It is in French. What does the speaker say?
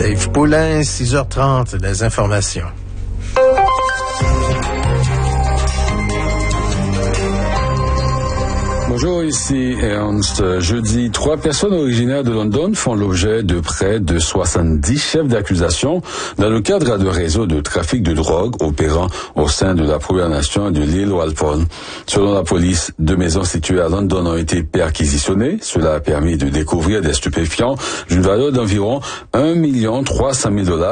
Yves Poulain, 6h30, les informations. Bonjour, ici Ernst. Jeudi, 3 personnes originaires de London font l'objet de près de 70 chefs d'accusation dans le cadre de réseaux de trafic de drogue opérant au sein de la Première Nation de l'île Walpole. Selon la police, 2 maisons situées à London ont été perquisitionnées. Cela a permis de découvrir des stupéfiants d'une valeur d'environ $1,3 million